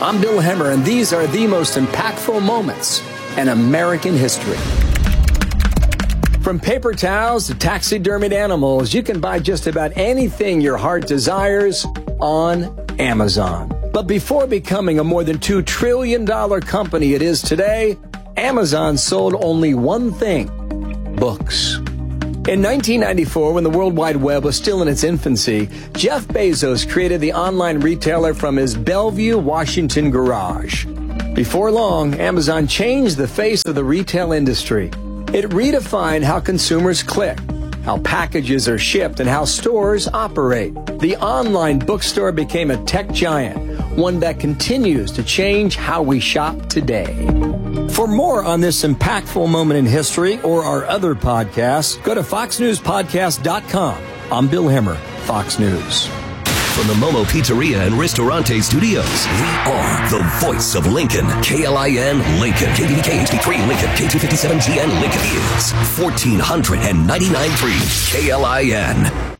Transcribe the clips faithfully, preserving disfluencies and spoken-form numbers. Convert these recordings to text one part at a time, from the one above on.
I'm Bill Hemmer, and these are the most impactful moments in American history. From paper towels to taxidermied animals, you can buy just about anything your heart desires on Amazon. But before becoming a more than two trillion dollars company it is today, Amazon sold only one thing: books. In nineteen ninety-four, when the World Wide Web was still in its infancy, Jeff Bezos created the online retailer from his Bellevue, Washington garage. Before long, Amazon changed the face of the retail industry. It redefined how consumers click, how packages are shipped, and how stores operate. The online bookstore became a tech giant, one that continues to change how we shop today. For more on this impactful moment in history or our other podcasts, go to fox news podcast dot com. I'm Bill Hemmer, Fox News. From the Momo Pizzeria and Ristorante Studios, we are the voice of Lincoln. K L I N Lincoln. K B B K H D three Lincoln. K two fifty-seven G N Lincoln is fourteen ninety-nine point three K L I N.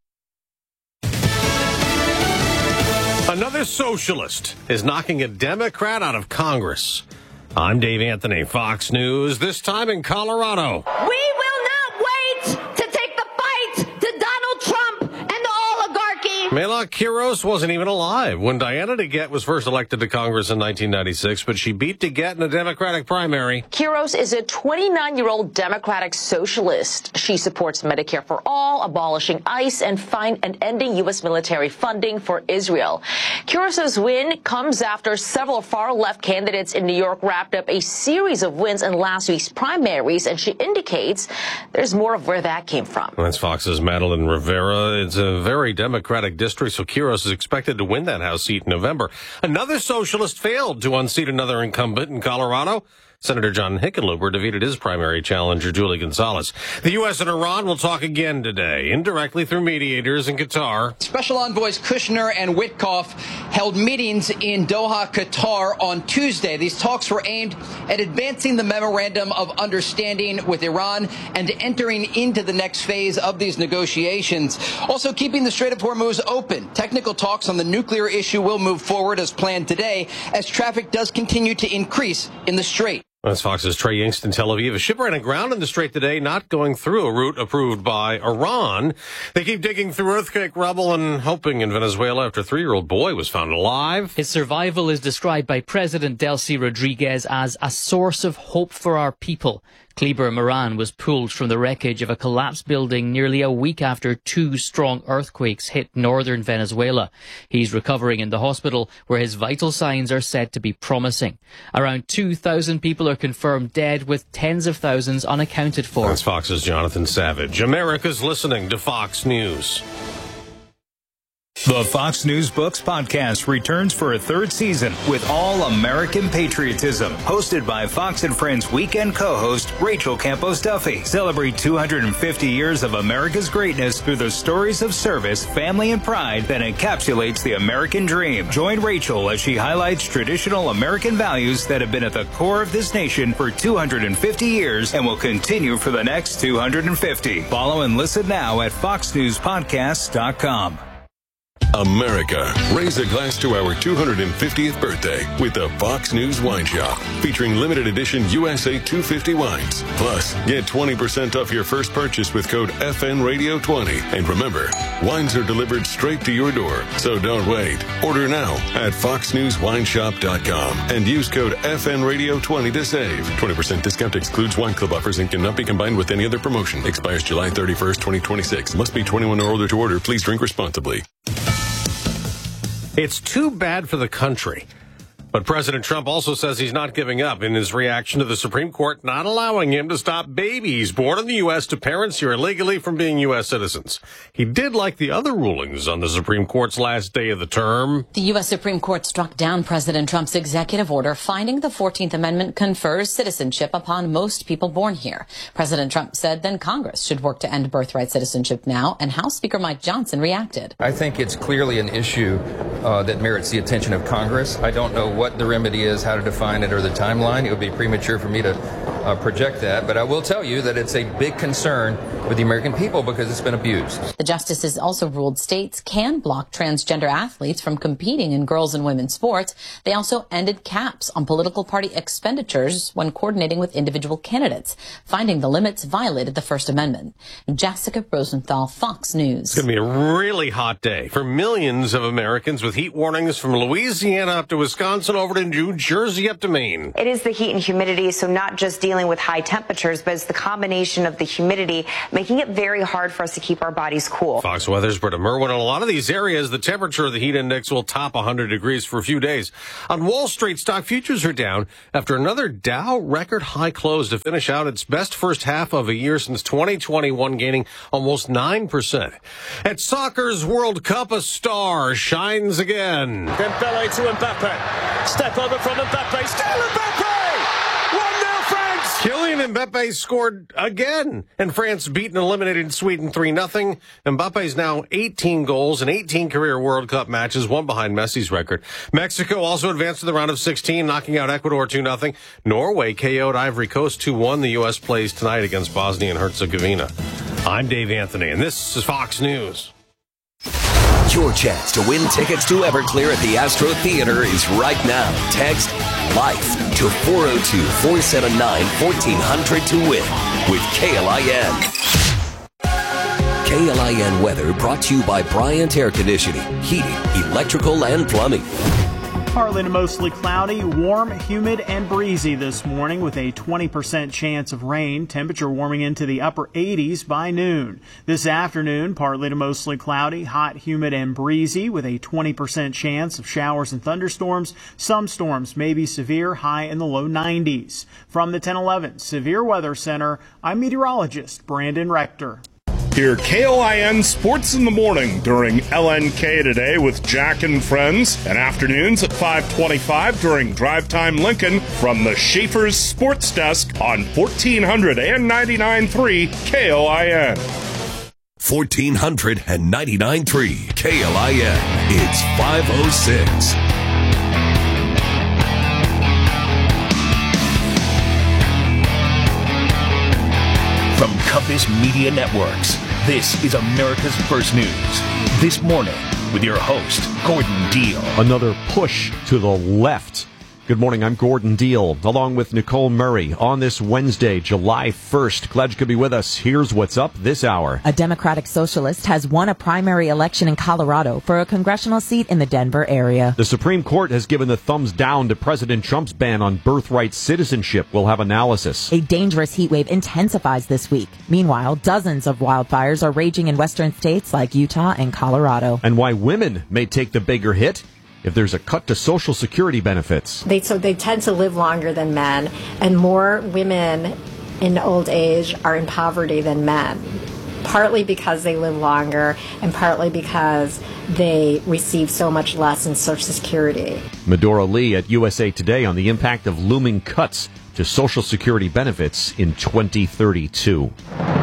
Another socialist is knocking a Democrat out of Congress. I'm Dave Anthony, Fox News, this time in Colorado. We will not wait to take the fight to Donald Trump and the oligarchy. Mayla Quiros wasn't even alive when Diana DeGette was first elected to Congress in nineteen ninety-six, but she beat DeGette in a Democratic primary. Quiros is a twenty-nine-year-old Democratic socialist. She supports Medicare for all, abolishing ICE, and, find, and ending U S military funding for Israel. Quiros's win comes after several far-left candidates in New York wrapped up a series of wins in last week's primaries, and she indicates there's more of where that came from. That's Fox's Madeline Rivera. It's a very Democratic district, so Quiros is expected to win that House seat in November. Another socialist failed to unseat another incumbent in Colorado. Senator John Hickenlooper defeated his primary challenger, Julie Gonzalez. The U S and Iran will talk again today, indirectly through mediators in Qatar. Special envoys Kushner and Witkoff held meetings in Doha, Qatar on Tuesday. These talks were aimed at advancing the memorandum of understanding with Iran and entering into the next phase of these negotiations. Also keeping the Strait of Hormuz open. Technical talks on the nuclear issue will move forward as planned today as traffic does continue to increase in the Strait. That's Fox's Trey Yingst in Tel Aviv. A ship ran aground in the Strait today, not going through a route approved by Iran. They keep digging through earthquake rubble and hoping in Venezuela after a three-year-old boy was found alive. His survival is described by President Delcy Rodriguez as a source of hope for our people. Kleber Moran was pulled from the wreckage of a collapsed building nearly a week after two strong earthquakes hit northern Venezuela. He's recovering in the hospital, where his vital signs are said to be promising. Around two thousand people are confirmed dead, with tens of thousands unaccounted for. That's Fox's Jonathan Savage. America's listening to Fox News. The Fox News Books podcast returns for a third season with all American patriotism. Hosted by Fox and Friends weekend co-host Rachel Campos Duffy. Celebrate two hundred fifty years of America's greatness through the stories of service, family, and pride that encapsulates the American dream. Join Rachel as she highlights traditional American values that have been at the core of this nation for two hundred fifty years and will continue for the next two hundred fifty. Follow and listen now at fox news podcasts dot com. America, raise a glass to our two hundred fiftieth birthday with the Fox News Wine Shop, featuring limited edition U S A two fifty wines. Plus, get twenty percent off your first purchase with code F N Radio twenty. And remember, wines are delivered straight to your door, so don't wait. Order now at fox news wine shop dot com and use code F N Radio twenty to save. twenty percent discount excludes wine club offers and cannot be combined with any other promotion. Expires July thirty-first, twenty twenty-six. Must be twenty-one or older to order. Please drink responsibly. It's too bad for the country. But President Trump also says he's not giving up in his reaction to the Supreme Court not allowing him to stop babies born in the U S to parents here illegally from being U S citizens. He did like the other rulings on the Supreme Court's last day of the term. The U S Supreme Court struck down President Trump's executive order finding the fourteenth Amendment confers citizenship upon most people born here. President Trump said then Congress should work to end birthright citizenship now, and House Speaker Mike Johnson reacted. I think it's clearly an issue uh, that merits the attention of Congress. I don't know what what the remedy is, how to define it, or the timeline. It would be premature for me to uh, project that, but I will tell you that it's a big concern with the American people because it's been abused. The justices also ruled states can block transgender athletes from competing in girls and women's sports. They also ended caps on political party expenditures when coordinating with individual candidates, finding the limits violated the First Amendment. Jessica Rosenthal, Fox News. It's going to be a really hot day for millions of Americans, with heat warnings from Louisiana up to Wisconsin, over to New Jersey, up to Maine. It is the heat and humidity, so not just dealing with high temperatures, but it's the combination of the humidity making it very hard for us to keep our bodies cool. Fox Weather's Britta Merwin. In a lot of these areas, the temperature of the heat index will top one hundred degrees for a few days. On Wall Street, stock futures are down after another Dow record high close to finish out its best first half of a year since twenty twenty-one, gaining almost nine percent. At soccer's World Cup, a star shines again. Dembele to Mbappe. Step over from Mbappe. Still Mbappe! one nil France! Kylian Mbappe scored again, and France beat and eliminated Sweden three nothing. Mbappe's now eighteen goals in eighteen career World Cup matches, one behind Messi's record. Mexico also advanced to the round of sixteen, knocking out Ecuador two nothing. Norway K O'd Ivory Coast two one. The U S plays tonight against Bosnia and Herzegovina. I'm Dave Anthony, and this is Fox News. Your chance to win tickets to Everclear at the Astro Theater is right now. Text LIFE to four oh two, four seven nine, one four hundred to win with K L I N. K L I N weather brought to you by Bryant Air Conditioning, Heating, Electrical, and Plumbing. Partly to mostly cloudy, warm, humid, and breezy this morning with a twenty percent chance of rain. Temperature warming into the upper eighties by noon. This afternoon, partly to mostly cloudy, hot, humid, and breezy with a twenty percent chance of showers and thunderstorms. Some storms may be severe, high in the low nineties. From the ten eleven Severe Weather Center, I'm meteorologist Brandon Rector. Hear K L I N Sports in the Morning during L N K Today with Jack and Friends, and afternoons at five twenty-five during Drive Time Lincoln from the Schaefer's Sports Desk on fourteen hundred and ninety-nine point three K L I N. fourteen hundred and ninety-nine point three K L I N. It's five oh six. From Compass Media Networks, this is America's First News. This morning, with your host, Gordon Deal. Another push to the left. Good morning, I'm Gordon Deal, along with Nicole Murray, on this Wednesday, July first. Glad you could be with us. Here's what's up this hour. A Democratic socialist has won a primary election in Colorado for a congressional seat in the Denver area. The Supreme Court has given the thumbs down to President Trump's ban on birthright citizenship. We'll have analysis. A dangerous heat wave intensifies this week. Meanwhile, dozens of wildfires are raging in western states like Utah and Colorado. And why women may take the bigger hit if there's a cut to Social Security benefits. They so they tend to live longer than men, and more women in old age are in poverty than men, partly because they live longer and partly because they receive so much less in Social Security. Medora Lee at U S A Today on the impact of looming cuts to Social Security benefits in twenty thirty-two.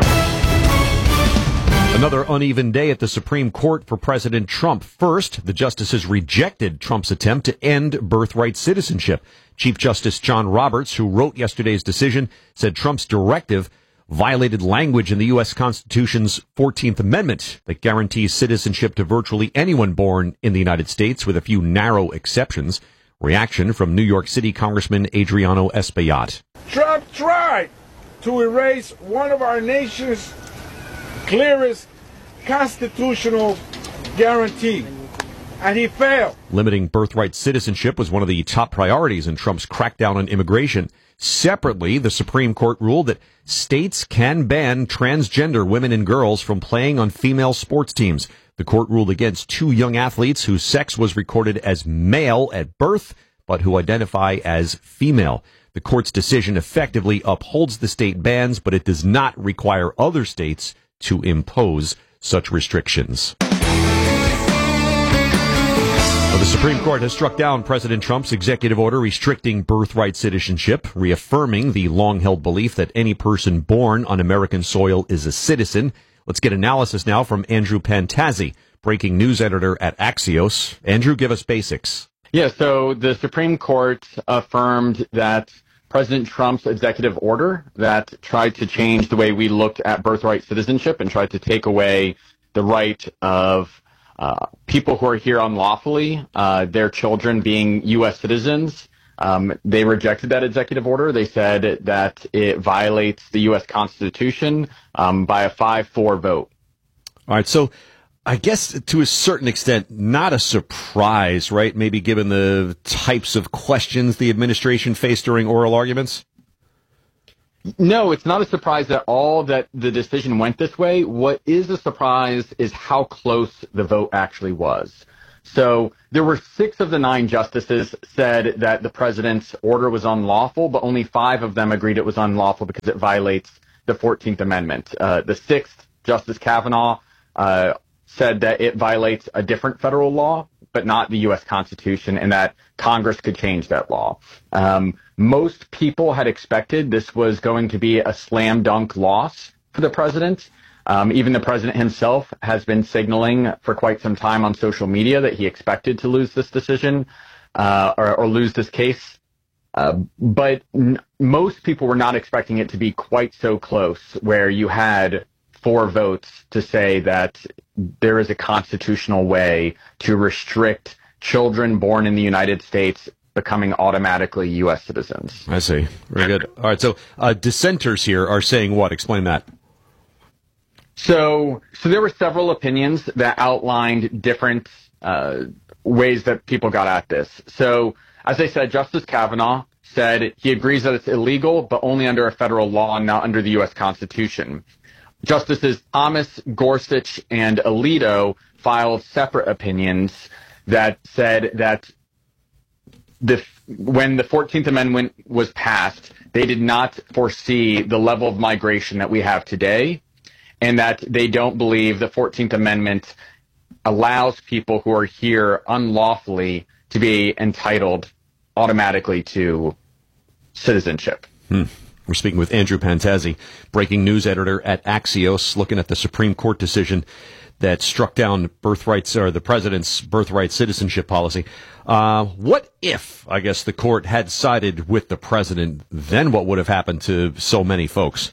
Another uneven day at the Supreme Court for President Trump. First, the justices rejected Trump's attempt to end birthright citizenship. Chief Justice John Roberts, who wrote yesterday's decision, said Trump's directive violated language in the U S Constitution's fourteenth Amendment that guarantees citizenship to virtually anyone born in the United States, with a few narrow exceptions. Reaction from New York City Congressman Adriano Espaillat. Trump tried to erase one of our nation's clearest constitutional guarantee, and he failed. Limiting birthright citizenship was one of the top priorities in Trump's crackdown on immigration. Separately, the Supreme Court ruled that states can ban transgender women and girls from playing on female sports teams. The court ruled against two young athletes whose sex was recorded as male at birth, but who identify as female. The court's decision effectively upholds the state bans, but it does not require other states to impose such restrictions. Well, the Supreme Court has struck down President Trump's executive order restricting birthright citizenship, reaffirming the long-held belief that any person born on American soil is a citizen. Let's get analysis now from Andrew Pantazzi, breaking news editor at Axios. Andrew, give us basics. Yeah, so the Supreme Court affirmed that President Trump's executive order that tried to change the way we looked at birthright citizenship and tried to take away the right of uh, people who are here unlawfully, uh, their children being U S citizens. Um, they rejected that executive order. They said that it violates the U S Constitution um, by a five four vote. All right, so I guess to a certain extent, not a surprise, right? Maybe given the types of questions the administration faced during oral arguments? No, it's not a surprise at all that the decision went this way. What is a surprise is how close the vote actually was. So there were six of the nine justices said that the president's order was unlawful, but only five of them agreed it was unlawful because it violates the fourteenth Amendment. Uh, the sixth, Justice Kavanaugh, uh, said that it violates a different federal law, but not the U S Constitution, and that Congress could change that law. Um, most people had expected this was going to be a slam dunk loss for the president. Um, even the president himself has been signaling for quite some time on social media that he expected to lose this decision uh, or, or lose this case. Uh, but n- most people were not expecting it to be quite so close, where you had four votes to say that there is a constitutional way to restrict children born in the United States becoming automatically U S citizens. I see. Very good. All right. So uh, dissenters here are saying what? Explain that. So, so there were several opinions that outlined different uh, ways that people got at this. So, as I said, Justice Kavanaugh said he agrees that it's illegal, but only under a federal law, not under the U S Constitution. Justices Thomas, Gorsuch, and Alito filed separate opinions that said that the, when the fourteenth Amendment was passed, they did not foresee the level of migration that we have today, and that they don't believe the fourteenth Amendment allows people who are here unlawfully to be entitled automatically to citizenship. Hmm. We're speaking with Andrew Pantazzi, breaking news editor at Axios, looking at the Supreme Court decision that struck down birthrights or the president's birthright citizenship policy. Uh, what if, I guess, the court had sided with the president? Then what would have happened to so many folks?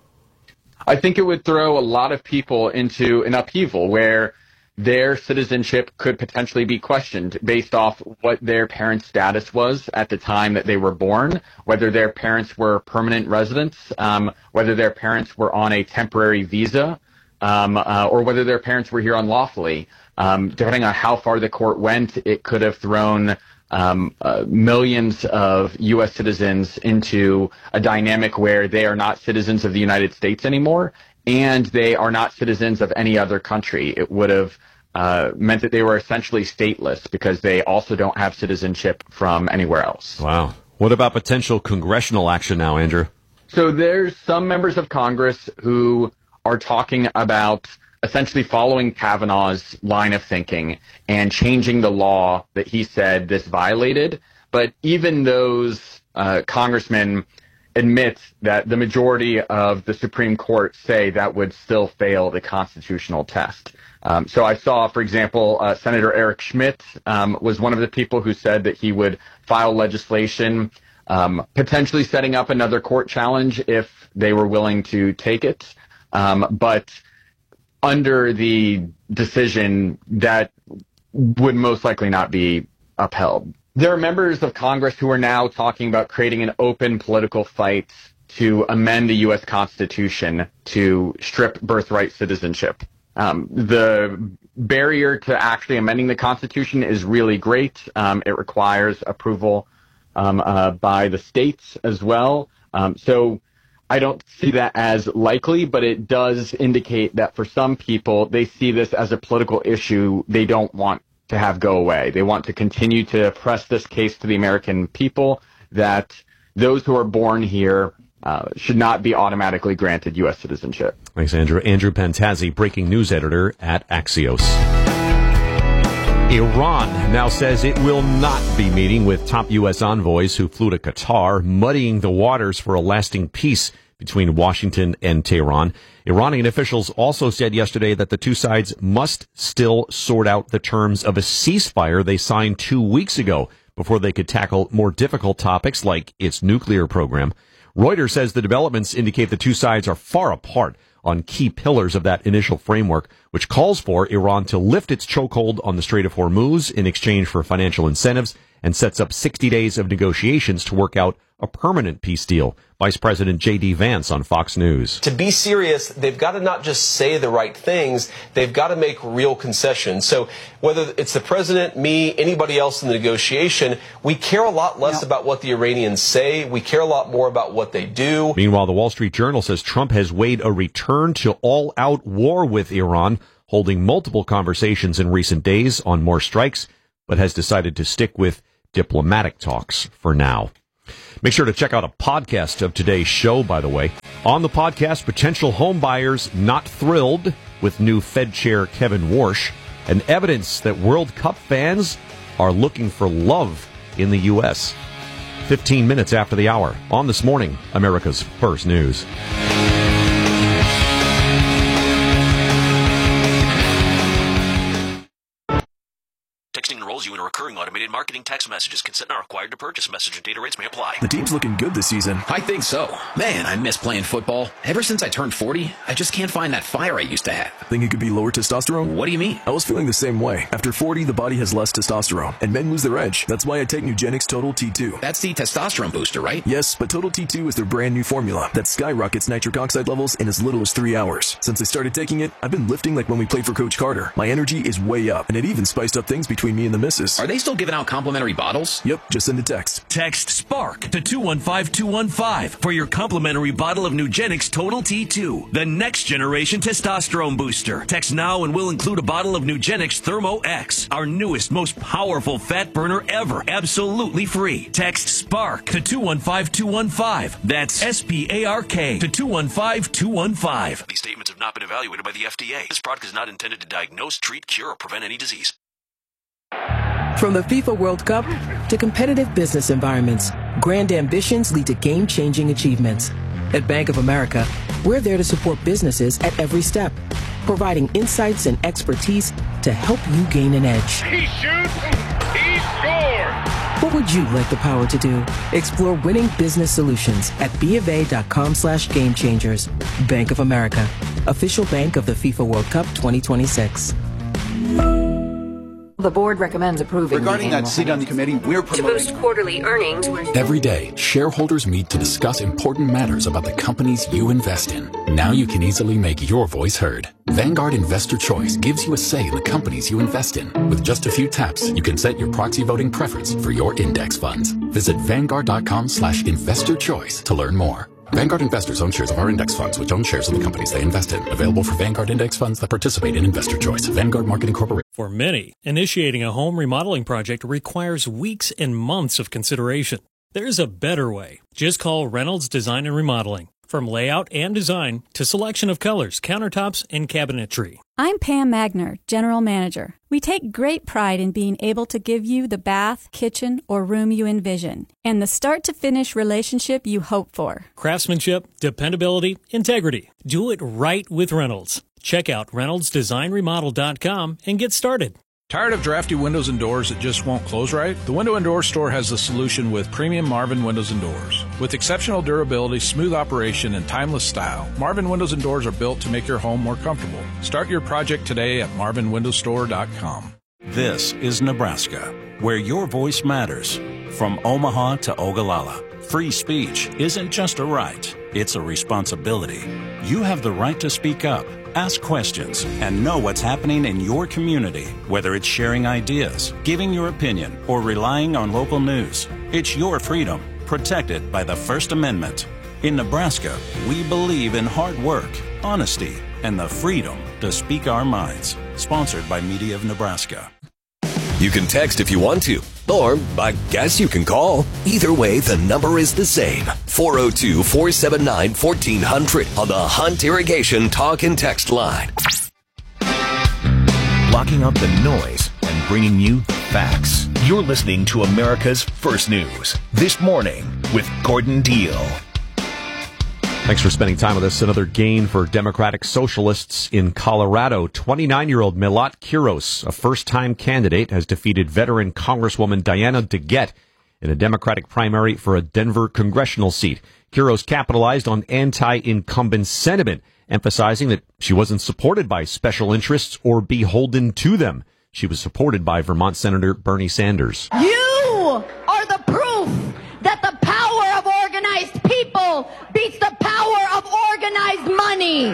I think it would throw a lot of people into an upheaval where their citizenship could potentially be questioned based off what their parents' status was at the time that they were born, whether their parents were permanent residents, um, whether their parents were on a temporary visa, um, uh, or whether their parents were here unlawfully. Um, depending on how far the court went, it could have thrown um, uh, millions of U S citizens into a dynamic where they are not citizens of the United States anymore, and they are not citizens of any other country. It would have uh, meant that they were essentially stateless because they also don't have citizenship from anywhere else. Wow. What about potential congressional action now, Andrew? So there's some members of Congress who are talking about essentially following Kavanaugh's line of thinking and changing the law that he said this violated. But even those uh, congressmen admit that the majority of the Supreme Court say that would still fail the constitutional test. Um, so I saw, for example, uh, Senator Eric Schmidt um, was one of the people who said that he would file legislation um, potentially setting up another court challenge if they were willing to take it. Um, but under the decision, that would most likely not be upheld. There are members of Congress who are now talking about creating an open political fight to amend the U S Constitution to strip birthright citizenship. Um, the barrier to actually amending the Constitution is really great. Um, it requires approval um, uh, by the states as well. Um, so I don't see that as likely, but it does indicate that for some people, they see this as a political issue they don't want to have go away. They want to continue to press this case to the American people that those who are born here uh, should not be automatically granted U S citizenship. Thanks, Andrew. Andrew Pantazzi, breaking news editor at Axios. Iran now says it will not be meeting with top U S envoys who flew to Qatar, muddying the waters for a lasting peace between Washington and Tehran. Iranian officials also said yesterday that the two sides must still sort out the terms of a ceasefire they signed two weeks ago before they could tackle more difficult topics like its nuclear program. Reuters says the developments indicate the two sides are far apart on key pillars of that initial framework, which calls for Iran to lift its chokehold on the Strait of Hormuz in exchange for financial incentives and sets up sixty days of negotiations to work out a permanent peace deal. Vice President J D Vance on Fox News. To be serious, they've got to not just say the right things, they've got to make real concessions. So whether it's the president, me, anybody else in the negotiation, we care a lot less yeah. about what the Iranians say. We care a lot more about what they do. Meanwhile, the Wall Street Journal says Trump has weighed a return to all-out war with Iran, holding multiple conversations in recent days on more strikes, but has decided to stick with diplomatic talks for now. Make sure to check out a podcast of today's show, by the way. On the podcast, potential home buyers not thrilled with new Fed Chair Kevin Warsh, and evidence that World Cup fans are looking for love in the U S. fifteen minutes after the hour on This Morning, America's First News. Texting enrolls you in a recurring automated marketing text messages. Consent not required to purchase. Message and data rates may apply. The team's looking good this season. I think so. Man, I miss playing football. Ever since I turned forty, I just can't find that fire I used to have. Think it could be lower testosterone? What do you mean? I was feeling the same way. After forty, the body has less testosterone, and men lose their edge. That's why I take Nugenix Total T two. That's the testosterone booster, right? Yes, but Total T two is their brand new formula that skyrockets nitric oxide levels in as little as three hours. Since I started taking it, I've been lifting like when we played for Coach Carter. My energy is way up, and it even spiced up things between me and the missus. Are they still giving out complimentary bottles? Yep, just send a text. Text SPARK to two one five two one five for your complimentary bottle of Nugenix Total T two, the next generation testosterone booster. Text now and we'll include a bottle of Nugenix Thermo X, our newest, most powerful fat burner ever, absolutely free. Text SPARK to two one five two one five. That's S P A R K to two one five two one five. These statements have not been evaluated by the F D A. This product is not intended to diagnose, treat, cure, or prevent any disease. From the FIFA World Cup to competitive business environments, grand ambitions lead to game-changing achievements. At Bank of America, we're there to support businesses at every step, providing insights and expertise to help you gain an edge. He shoots, he scores! What would you like the power to do? Explore winning business solutions at BofA.com slash game changers. Bank of America, official bank of the FIFA World Cup twenty twenty-six. The board recommends approving. Regarding that seat on the committee, we're promoting. To boost quarterly earnings. Every day, shareholders meet to discuss important matters about the companies you invest in. Now you can easily make your voice heard. Vanguard Investor Choice gives you a say in the companies you invest in. With just a few taps, you can set your proxy voting preference for your index funds. Visit Vanguard.com slash investor choice to learn more. Vanguard investors own shares of our index funds, which own shares of the companies they invest in. Available for Vanguard index funds that participate in Investor Choice. Vanguard Marketing Corporation. For many, initiating a home remodeling project requires weeks and months of consideration. There's a better way. Just call Reynolds Design and Remodeling. From layout and design to selection of colors, countertops, and cabinetry. I'm Pam Magner, General Manager. We take great pride in being able to give you the bath, kitchen, or room you envision, and the start-to-finish relationship you hope for. Craftsmanship, dependability, integrity. Do it right with Reynolds. Check out Reynolds Design Remodel dot com and get started. Tired of drafty windows and doors that just won't close right? The Window and Door Store has the solution with premium Marvin Windows and Doors. With exceptional durability, smooth operation, and timeless style, Marvin Windows and Doors are built to make your home more comfortable. Start your project today at Marvin Windows Store dot com. This is Nebraska, where your voice matters. From Omaha to Ogallala, free speech isn't just a right, it's a responsibility. You have the right to speak up, ask questions, and know what's happening in your community, whether it's sharing ideas, giving your opinion, or relying on local news. It's your freedom, protected by the First Amendment. In Nebraska, we believe in hard work, honesty, and the freedom to speak our minds. Sponsored by Media of Nebraska. You can text if you want to, or I guess you can call. Either way, the number is the same. four oh two, four seven nine, one four zero zero on the Hunt Irrigation Talk and Text line. Blocking out the noise and bringing you the facts. You're listening to America's First News. This Morning with Gordon Deal. Thanks for spending time with us. Another gain for Democratic Socialists in Colorado. twenty-nine-year-old Milat Quiros, a first-time candidate, has defeated veteran Congresswoman Diana DeGette in a Democratic primary for a Denver congressional seat. Quiros capitalized on anti-incumbent sentiment, emphasizing that she wasn't supported by special interests or beholden to them. She was supported by Vermont Senator Bernie Sanders. You are the proof that the power of organized people beats the power of organized money.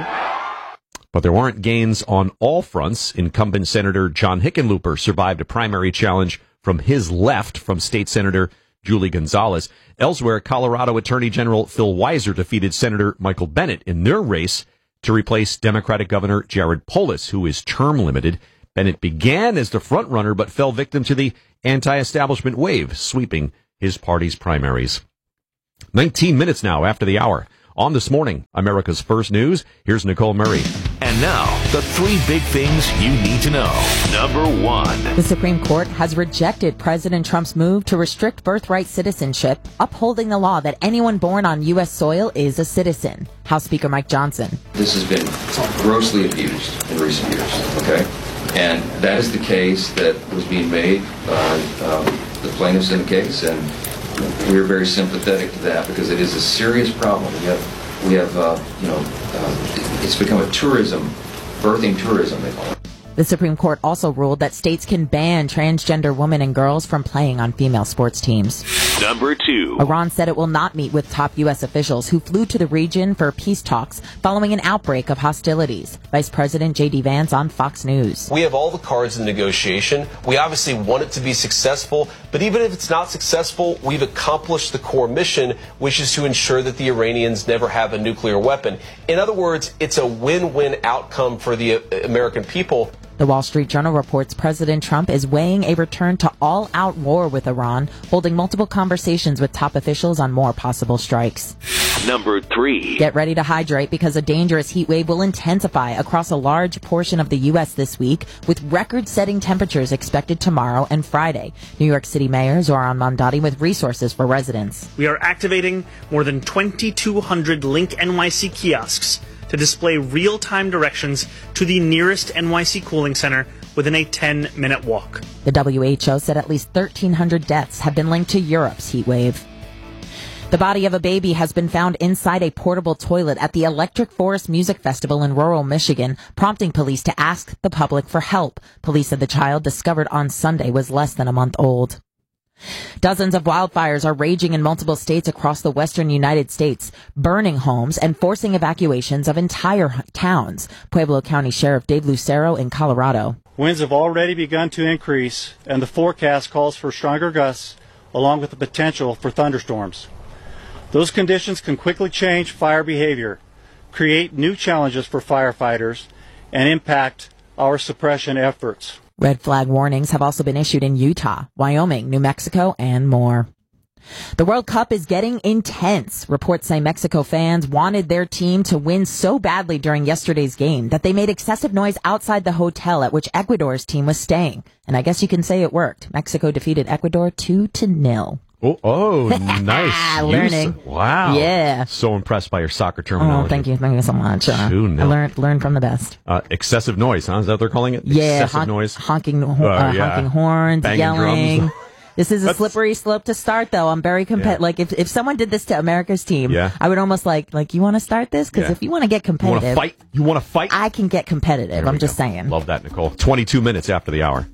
But there weren't gains on all fronts. Incumbent Senator John Hickenlooper survived a primary challenge from his left from State Senator Julie Gonzalez. Elsewhere, Colorado Attorney General Phil Weiser defeated Senator Michael Bennet in their race to replace Democratic Governor Jared Polis, who is term limited. Bennet began as the frontrunner but fell victim to the anti-establishment wave, sweeping his party's primaries. nineteen minutes now after the hour. On This Morning, America's First News, here's Nicole Murray. And now, the three big things you need to know. Number one. The Supreme Court has rejected President Trump's move to restrict birthright citizenship, upholding the law that anyone born on U S soil is a citizen. House Speaker Mike Johnson. This has been grossly abused in recent years, okay? And that is the case that was being made by um, the plaintiffs in the case, and we're very sympathetic to that because it is a serious problem. We have, we have, uh, you know, uh, it's become a tourism, birthing tourism, they call it. The Supreme Court also ruled that states can ban transgender women and girls from playing on female sports teams. Number two. Iran said it will not meet with top U S officials who flew to the region for peace talks following an outbreak of hostilities. Vice President J D Vance on Fox News. We have all the cards in the negotiation. We obviously want it to be successful, but even if it's not successful, we've accomplished the core mission, which is to ensure that the Iranians never have a nuclear weapon. In other words, it's a win-win outcome for the American people. The Wall Street Journal reports President Trump is weighing a return to all-out war with Iran, holding multiple conversations with top officials on more possible strikes. Number three. Get ready to hydrate because a dangerous heat wave will intensify across a large portion of the U S this week, with record-setting temperatures expected tomorrow and Friday. New York City Mayor Zoran Mondani with resources for residents. We are activating more than twenty-two hundred Link N Y C kiosks to display real-time directions to the nearest N Y C cooling center within a ten-minute walk. The W H O said at least thirteen hundred deaths have been linked to Europe's heat wave. The body of a baby has been found inside a portable toilet at the Electric Forest Music Festival in rural Michigan, prompting police to ask the public for help. Police said the child discovered on Sunday was less than a month old. Dozens of wildfires are raging in multiple states across the western United States, burning homes and forcing evacuations of entire towns. Pueblo County Sheriff Dave Lucero in Colorado. Winds have already begun to increase, and the forecast calls for stronger gusts, along with the potential for thunderstorms. Those conditions can quickly change fire behavior, create new challenges for firefighters, and impact our suppression efforts. Red flag warnings have also been issued in Utah, Wyoming, New Mexico, and more. The World Cup is getting intense. Reports say Mexico fans wanted their team to win so badly during yesterday's game that they made excessive noise outside the hotel at which Ecuador's team was staying. And I guess you can say it worked. Mexico defeated Ecuador two to nil. Oh, oh nice. Learning. You, wow. Yeah. So impressed by your soccer terminology. Oh, thank you. Thank you so much. Uh, I learned, learned from the best. Uh, excessive noise, huh? Is that what they're calling it? Yeah. Excessive Hon- noise? Honking, uh, uh, yeah. honking horns, Banging yelling. drums. This is a slippery slope to start, though. I'm very competitive. Yeah. Like, if, if someone did this to America's team, yeah. I would almost like, like, you want to start this? Because yeah. if you want to get competitive. You want to fight? You want to fight? I can get competitive. I'm just go. saying. Love that, Nicole. twenty-two minutes after the hour.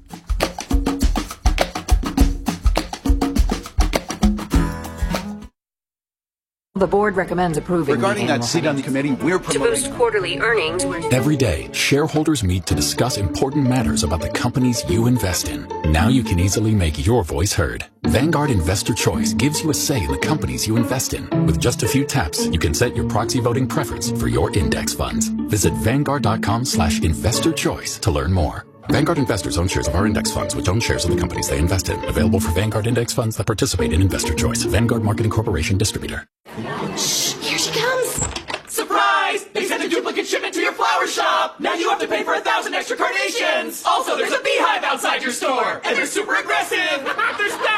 The board recommends approving. Regarding that seat on the committee, we're promoting. To boost quarterly earnings. Every day, shareholders meet to discuss important matters about the companies you invest in. Now you can easily make your voice heard. Vanguard Investor Choice gives you a say in the companies you invest in. With just a few taps, you can set your proxy voting preference for your index funds. Visit Vanguard.com slash investor choice to learn more. Vanguard investors own shares of our index funds, which own shares of the companies they invest in. Available for Vanguard index funds that participate in Investor Choice. Vanguard Marketing Corporation Distributor. Shh, here she comes. Surprise! They sent a duplicate shipment to your flower shop. Now you have to pay for a thousand extra carnations. Also, there's a beehive outside your store, and they're super aggressive. There's thousands of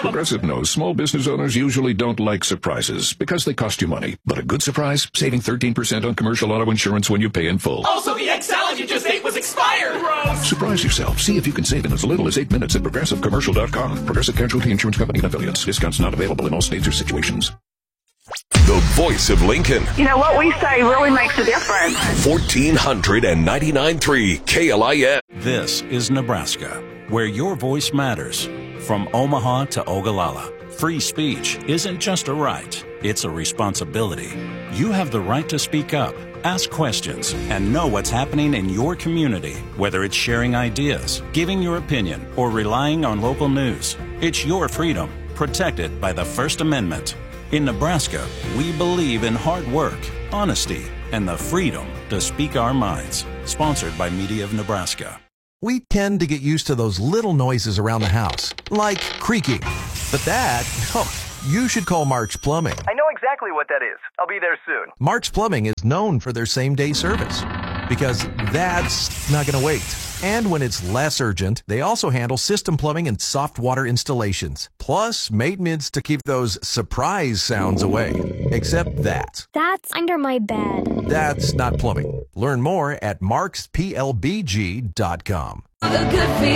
Progressive knows small business owners usually don't like surprises because they cost you money. But a good surprise, saving thirteen percent on commercial auto insurance when you pay in full. Also, the egg salad you just ate was expired. Gross. Surprise yourself. See if you can save in as little as eight minutes at progressive commercial dot com. Progressive Casualty Insurance Company and affiliates. Discounts not available in all states or situations. The voice of Lincoln. You know, what we say really makes a difference. fourteen ninety-nine point three K L I N. This is Nebraska, where your voice matters. From Omaha to Ogallala, free speech isn't just a right, it's a responsibility. You have the right to speak up, ask questions, and know what's happening in your community, whether it's sharing ideas, giving your opinion, or relying on local news. It's your freedom, protected by the First Amendment. In Nebraska, we believe in hard work, honesty, and the freedom to speak our minds. Sponsored by Media of Nebraska. We tend to get used to those little noises around the house, like creaking. But that, oh, you should call Mark's Plumbing. I know exactly what that is. I'll be there soon. Mark's Plumbing is known for their same-day service because that's not going to wait. And when it's less urgent, they also handle system plumbing and soft water installations, plus maintenance to keep those surprise sounds away. Except that. That's under my bed. That's not plumbing. Learn more at marks p l b g dot com. The Good Feet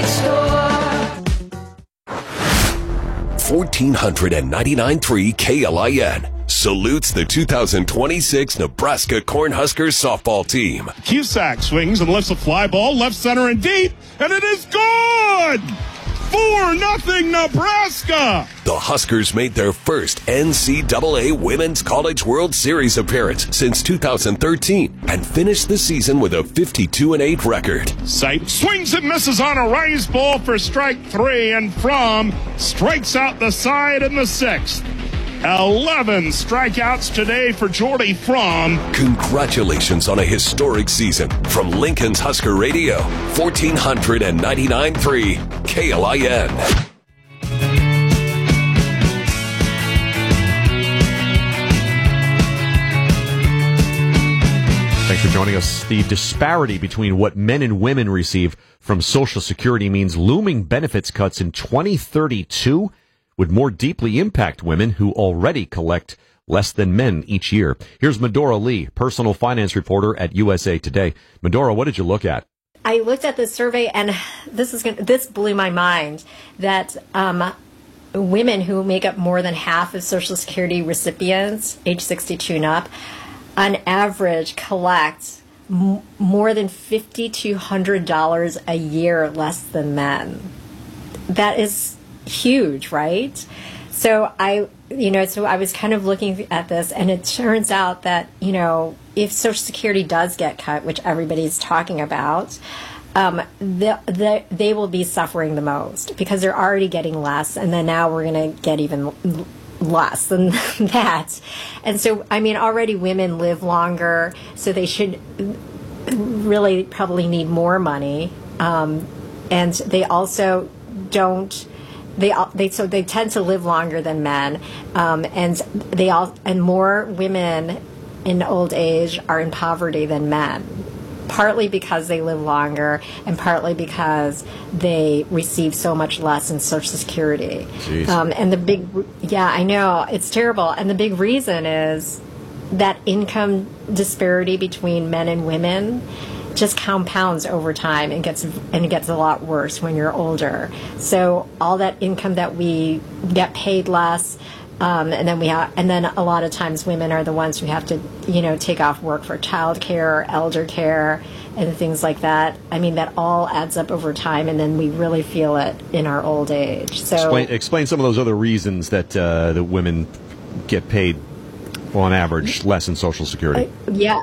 Store. fourteen ninety-nine point three K L I N salutes the two thousand twenty-six Nebraska Cornhuskers softball team. Cusack swings and lifts a fly ball left center and deep, and it is good! four nothing Nebraska! The Huskers made their first N C double A Women's College World Series appearance since two thousand thirteen and finished the season with a fifty-two and eight record. Sipe swings and misses on a rise ball for strike three, and Fromm strikes out the side in the sixth. eleven strikeouts today for Jordy Fromm. Congratulations on a historic season. From Lincoln's Husker Radio, fourteen ninety-nine point three K L I N. Thanks for joining us. The disparity between what men and women receive from Social Security means looming benefits cuts in twenty thirty-two would more deeply impact women who already collect less than men each year. Here's Medora Lee, personal finance reporter at U S A Today. Medora, what did you look at? I looked at this survey, and this is gonna, this blew my mind, that um, women who make up more than half of Social Security recipients, age sixty-two and up, on average collect m- more than five thousand two hundred dollars a year less than men. That is huge, right? So I, you know, so I was kind of looking at this, and it turns out that, you know, if Social Security does get cut, which everybody's talking about, um, the, the, they will be suffering the most because they're already getting less, and then now we're going to get even less than that. And so, I mean, already women live longer, so they should really probably need more money, um, and they also don't. They they so they tend to live longer than men, um, and they all and more women in old age are in poverty than men, partly because they live longer and partly because they receive so much less in Social Security. Um, and the big, yeah, I know, it's terrible. And the big reason is that income disparity between men and women just compounds over time and gets and it gets a lot worse when you're older. So all that income that we get paid less, um, and then we have, and then a lot of times women are the ones who have to, you know, take off work for child care, elder care, and things like that. I mean, that all adds up over time, and then we really feel it in our old age. So explain, explain some of those other reasons that uh, that women get paid, well, on average, less in Social Security. Uh, yeah.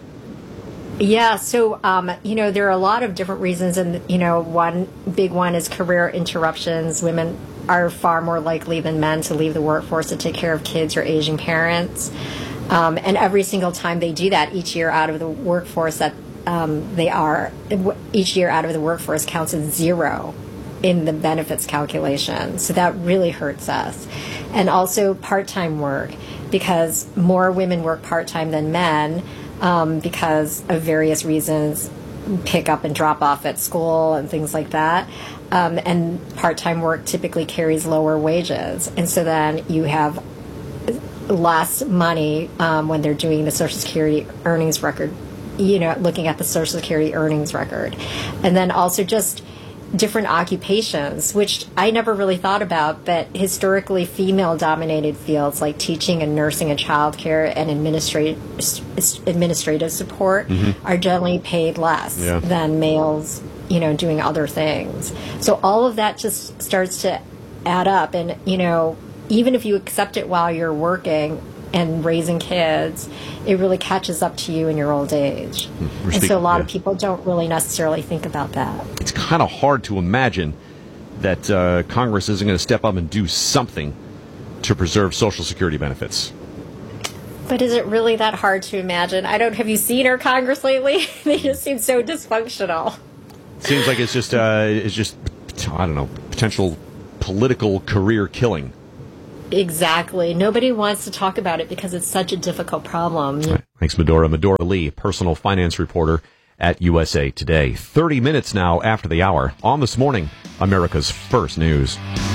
Yeah, so, um, you know, there are a lot of different reasons, and, you know, one big one is career interruptions. Women are far more likely than men to leave the workforce to take care of kids or aging parents. Um, and every single time they do that, each year out of the workforce that um, they are, each year out of the workforce counts as zero in the benefits calculation. So that really hurts us. And also part-time work, because more women work part-time than men, Um, because of various reasons, pick up and drop off at school and things like that. Um, and part-time work typically carries lower wages. And so then you have less money um, when they're doing the Social Security earnings record, you know, looking at the Social Security earnings record. And then also just different occupations, which I never really thought about, but historically female-dominated fields like teaching and nursing and childcare and administrative administrative support mm-hmm. are generally paid less yeah. than males, you know, doing other things. So all of that just starts to add up, and you know, even if you accept it while you're working and raising kids, it really catches up to you in your old age. We're and speaking, so a lot yeah. of people don't really necessarily think about that. It's kind of hard to imagine that uh, Congress isn't going to step up and do something to preserve Social Security benefits. But is it really that hard to imagine? I don't. Have you seen our Congress lately? They just seem so dysfunctional. Seems like it's just, uh, it's just, I don't know, potential political career killing. Exactly. Nobody wants to talk about it because it's such a difficult problem. Right. Thanks, Medora. Medora Lee, personal finance reporter at U S A Today. thirty minutes now after the hour on This Morning, America's First News.